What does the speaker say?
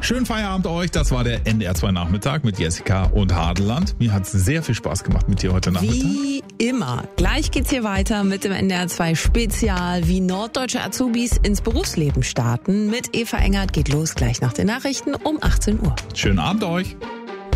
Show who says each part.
Speaker 1: Schönen Feierabend euch. Das war der NDR 2 Nachmittag mit Jessica und Hadeland. Mir hat es sehr viel Spaß gemacht mit dir heute Nachmittag.
Speaker 2: Wie immer. Gleich geht's hier weiter mit dem NDR 2 Spezial, wie norddeutsche Azubis ins Berufsleben starten. Mit Eva Engert geht los gleich nach den Nachrichten um 18 Uhr.
Speaker 1: Schönen Abend euch.